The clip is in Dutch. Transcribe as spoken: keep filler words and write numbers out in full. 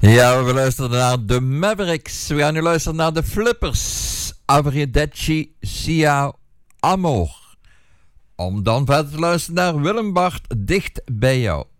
Ja, we luisteren naar de Mavericks. We gaan nu luisteren naar de Flippers. Arrivederci sia amor. Om dan verder te luisteren naar Willem Bart, Dicht bij jou.